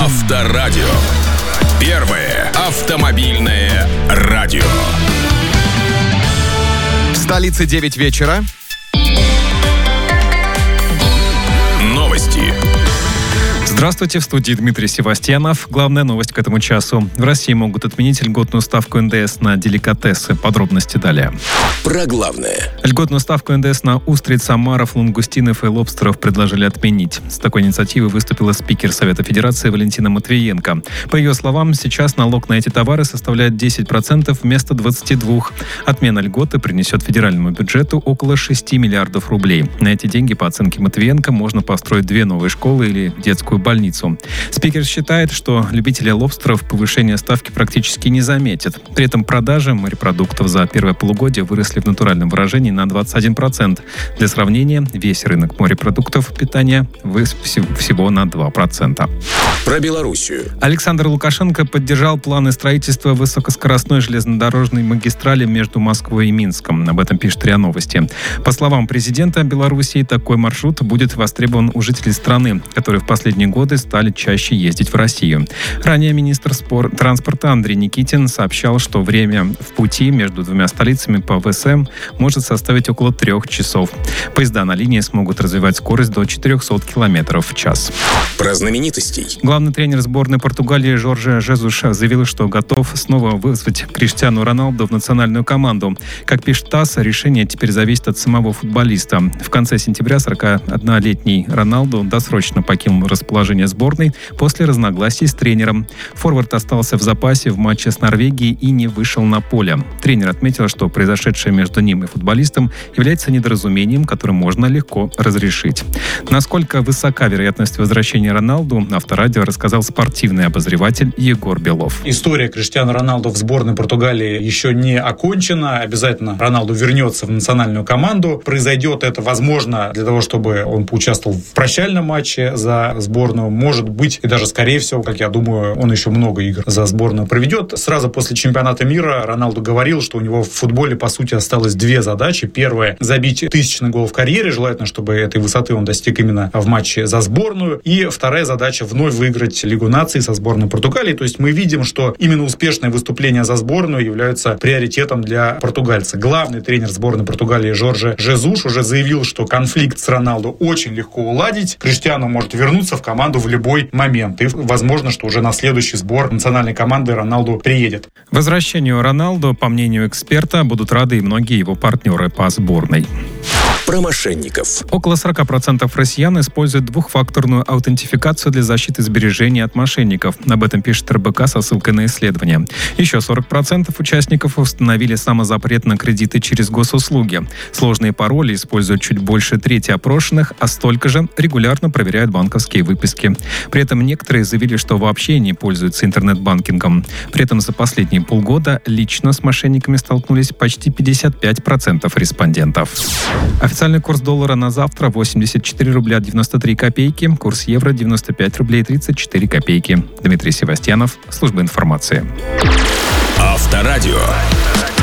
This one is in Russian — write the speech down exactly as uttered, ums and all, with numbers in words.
Авторадио. Первое автомобильное радио. В столице девять вечера. Новости. Здравствуйте, в студии Дмитрий Севастьянов. Главная новость к этому часу. В России могут отменить льготную ставку эн дэ эс на деликатесы. Подробности далее. Про главное. Льготную ставку эн дэ эс на устриц, омаров, лангустинов и лобстеров предложили отменить. С такой инициативой выступила спикер Совета Федерации Валентина Матвиенко. По ее словам, сейчас налог на эти товары составляет десять процентов вместо двадцати двух процентов. Отмена льготы принесет федеральному бюджету около шести миллиардов рублей. На эти деньги, по оценке Матвиенко, можно построить две новые школы или детскую больницу. Спикер считает, что любители лобстеров повышение ставки практически не заметят. При этом продажи морепродуктов за первое полугодие выросли в натуральном выражении на двадцать один процент. Для сравнения, весь рынок морепродуктов питания вырос всего на два процента. Про Белоруссию. Александр Лукашенко поддержал планы строительства высокоскоростной железнодорожной магистрали между Москвой и Минском. Об этом пишет РИА Новости. По словам президента Белоруссии, такой маршрут будет востребован у жителей страны, которые в последние годы стали чаще ездить в Россию. Ранее министр спор... транспорта Андрей Никитин сообщал, что время в пути между двумя столицами по вэ эс эм может составить около трех часов. Поезда на линии смогут развивать скорость до четырехсот километров в час. Про знаменитостей. Главный тренер сборной Португалии Жорже Жезуш заявил, что готов снова вызвать Криштиану Роналду в национальную команду. Как пишет ТАСС, решение теперь зависит от самого футболиста. В конце сентября сорокаоднолетний Роналду досрочно покинул расположение сборной после разногласий с тренером. Форвард остался в запасе в матче с Норвегией и не вышел на поле. Тренер отметил, что произошедшее между ним и футболистом является недоразумением, которое можно легко разрешить. Насколько высока вероятность возвращения Роналду, Авторадио рассказал спортивный обозреватель Егор Белов. История Криштиану Роналду в сборной Португалии еще не окончена. Обязательно Роналду вернется в национальную команду. Произойдет это, возможно, для того, чтобы он поучаствовал в прощальном матче за сборную. Может быть, и даже скорее всего, как я думаю, он еще много игр за сборную проведет. Сразу после чемпионата мира Роналду говорил, что у него в футболе, по сути, осталось две задачи. Первая — забить тысячный гол в карьере. Желательно, чтобы этой высоты он достиг именно в матче за сборную. И вторая задача — вновь выиграть Лигу наций со сборной Португалии. То есть мы видим, что именно успешные выступления за сборную являются приоритетом для португальца. Главный тренер сборной Португалии Жорже Жезуш уже заявил, что конфликт с Роналду очень легко уладить. Криштиану может вернуться в команду в любой момент. И возможно, что уже на следующий сбор национальной команды Роналду приедет. Возвращению Роналду, по мнению эксперта, будут рады и многие его партнеры по сборной. Про мошенников. Около сорок процентов россиян используют двухфакторную аутентификацию для защиты сбережений от мошенников. Об этом пишет эр бэ ка со ссылкой на исследование. Еще сорок процентов участников установили самозапрет на кредиты через госуслуги. Сложные пароли используют чуть больше трети опрошенных, а столько же регулярно проверяют банковские выписки. При этом некоторые заявили, что вообще не пользуются интернет-банкингом. При этом за последние полгода лично с мошенниками столкнулись почти пятьдесят пять процентов респондентов. Официальный курс доллара на завтра восемьдесят четыре рубля девяносто три копейки, курс евро девяносто пять рублей тридцать четыре копейки. Дмитрий Севастьянов, служба информации. Авторадио.